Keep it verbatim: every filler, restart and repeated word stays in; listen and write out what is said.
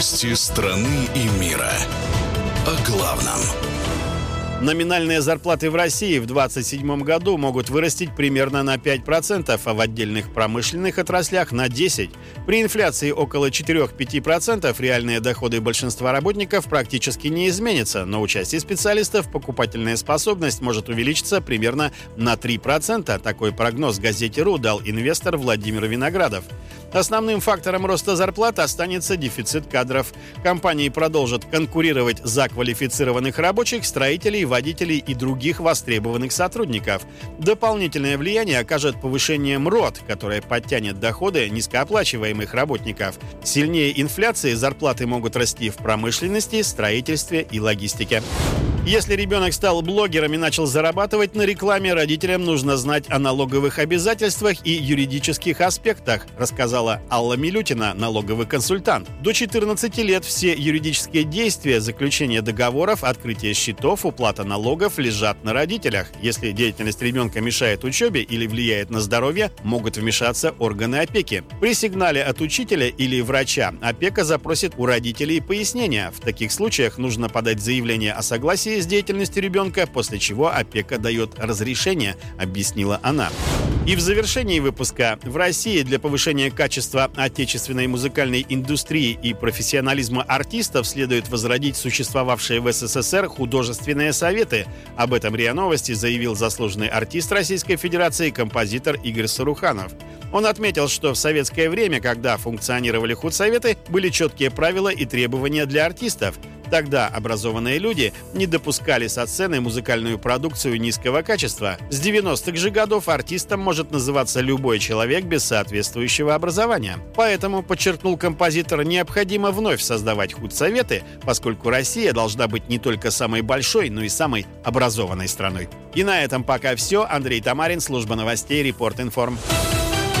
Новости страны и мира. О главном. Номинальные зарплаты в России в двадцать седьмом году могут вырастить примерно на пять процентов, а в отдельных промышленных отраслях на десять процентов. При инфляции около четыре-пять процентов реальные доходы большинства работников практически не изменятся, но у части специалистов покупательная способность может увеличиться примерно на три процента. Такой прогноз газете РУ дал инвестор Владимир Виноградов. Основным фактором роста зарплат останется дефицит кадров. Компании продолжат конкурировать за квалифицированных рабочих, строителей, водителей и других востребованных сотрудников. Дополнительное влияние окажет повышение МРОТ, которое подтянет доходы низкооплачиваемых работников. Сильнее инфляции зарплаты могут расти в промышленности, строительстве и логистике. Если ребенок стал блогером и начал зарабатывать на рекламе, родителям нужно знать о налоговых обязательствах и юридических аспектах, рассказала Алла Милютина, налоговый консультант. До четырнадцати лет все юридические действия, заключение договоров, открытие счетов, уплата налогов лежат на родителях. Если деятельность ребенка мешает учебе или влияет на здоровье, могут вмешаться органы опеки. При сигнале от учителя или врача опека запросит у родителей пояснения. В таких случаях нужно подать заявление о согласии с деятельностью ребенка, после чего опека дает разрешение, объяснила она. И в завершении выпуска: в России для повышения качества отечественной музыкальной индустрии и профессионализма артистов следует возродить существовавшие в СССР художественные советы. Об этом РИА Новости заявил заслуженный артист Российской Федерации, композитор Игорь Саруханов. Он отметил, что в советское время, когда функционировали худсоветы, были четкие правила и требования для артистов. Тогда образованные люди не допускали со сцены музыкальную продукцию низкого качества. С девяностых же годов артистом может называться любой человек без соответствующего образования. Поэтому, подчеркнул композитор, необходимо вновь создавать худсоветы, поскольку Россия должна быть не только самой большой, но и самой образованной страной. И на этом пока все. Андрей Тамарин, служба новостей, Репорт Информ.